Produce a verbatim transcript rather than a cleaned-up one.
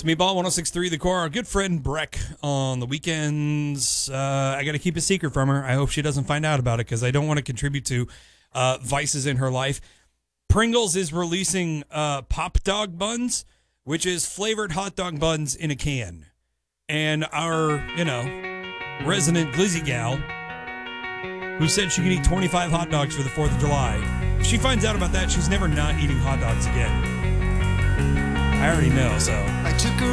Meatball, one oh six point three The Core. Our good friend Breck on the weekends. Uh, I got to keep a secret from her. I hope she doesn't find out about it because I don't want to contribute to uh, vices in her life. Pringles is releasing uh, Pop Dog Buns, which is flavored hot dog buns in a can. And our, you know, resident glizzy gal, who said she could eat twenty-five hot dogs for the fourth of July, if she finds out about that, she's never not eating hot dogs again. I already know, so. I took her